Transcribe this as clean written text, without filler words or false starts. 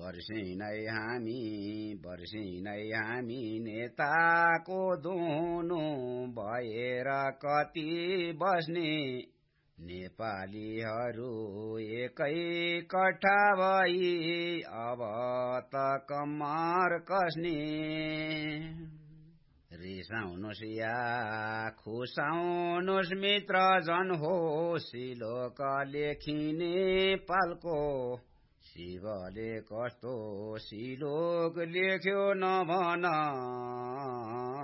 वर्षिनै हामी नेताको दुनु भएर कति बस्ने नेपालीहरू एकै कट्ठा भई अब त कम्मर कसने रिसाउनुस् या खुसाउनुस् मित्र जन हो श्लोक लेखिने पालको शिवले कस्तो श्लोक लेख्यो नभन